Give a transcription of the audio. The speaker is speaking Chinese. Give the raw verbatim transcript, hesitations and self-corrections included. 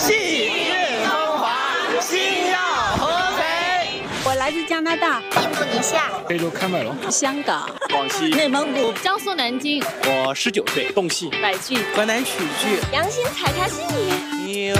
细运风华，星耀合肥。 我来自加拿大， 印度尼西亚， 非洲喀麦隆， 香港， 广西、 内蒙古， 江苏南京。 我十九岁，洞悉， 百剧， 河南曲剧， 良心踩踏戏。 牛